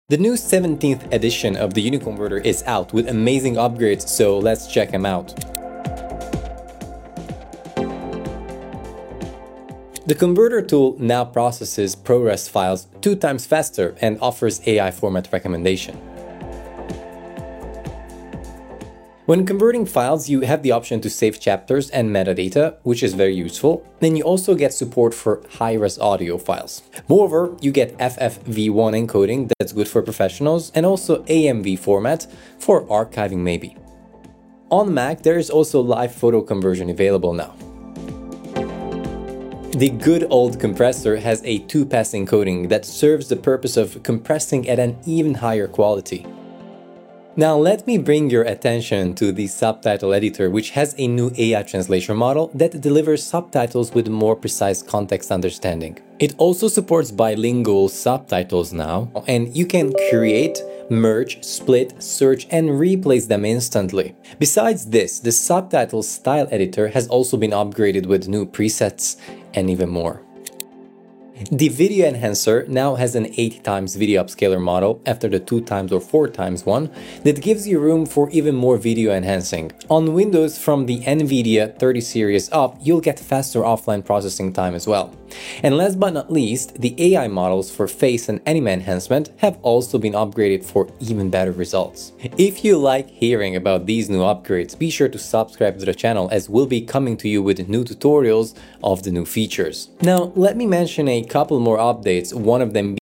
The new 17th edition of the Uniconverter is out with amazing upgrades, so let's check them out. The converter tool now processes ProRes files 2 times faster and offers AI format recommendation. When converting files, you have the option to save chapters and metadata, which is very useful. Then you also get support for high-res audio files. Moreover, you get FFV1 encoding that's good for professionals, and also AMV format for archiving maybe. On Mac, there is also live photo conversion available now. The good old compressor has a 2-pass encoding that serves the purpose of compressing at an even higher quality. Now let me bring your attention to the subtitle editor, which has a new AI translation model that delivers subtitles with more precise context understanding. It also supports bilingual subtitles now, and you can create, merge, split, search, and replace them instantly. Besides this, the subtitle style editor has also been upgraded with new presets and even more. The video enhancer now has an 80x video upscaler model after the 2x or 4x one that gives you room for even more video enhancing. On Windows from the NVIDIA 30 series up, you'll get faster offline processing time as well. And last but not least, the AI models for face and anime enhancement have also been upgraded for even better results. If you like hearing about these new upgrades, be sure to subscribe to the channel as we'll be coming to you with new tutorials of the new features. Now, let me mention a couple more updates, one of them being